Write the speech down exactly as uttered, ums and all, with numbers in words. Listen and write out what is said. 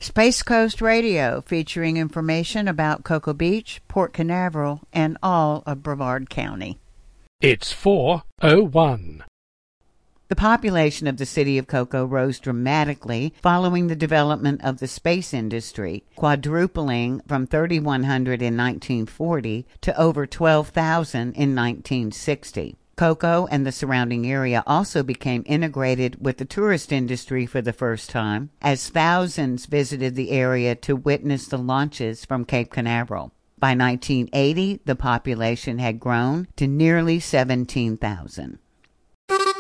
Space Coast Radio, featuring information about Cocoa Beach, Port Canaveral, and all of Brevard County. It's four oh one. The population of the city of Cocoa rose dramatically following the development of the space industry, quadrupling from thirty-one hundred in nineteen forty to over twelve thousand in nineteen sixty. Cocoa and the surrounding area also became integrated with the tourist industry for the first time, as thousands visited the area to witness the launches from Cape Canaveral. By nineteen eighty, the population had grown to nearly seventeen thousand.